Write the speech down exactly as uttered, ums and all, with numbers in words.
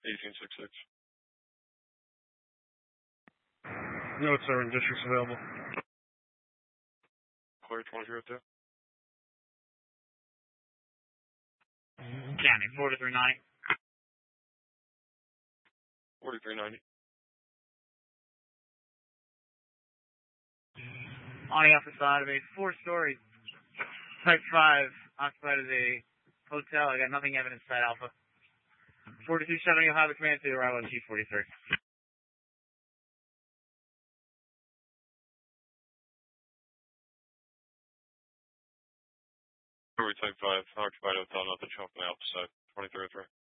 eighteen sixty-six. No serving districts available. Clear twenty-three oh two. County, forty-three ninety. forty-three ninety. On the upper side of a four-story Type five, occupied as a hotel. I got nothing evidence side Alpha. forty-two seventy Ohio Command to arrival on G forty-three. Type five, occupied hotel, nothing showing from the outside. twenty-three oh three.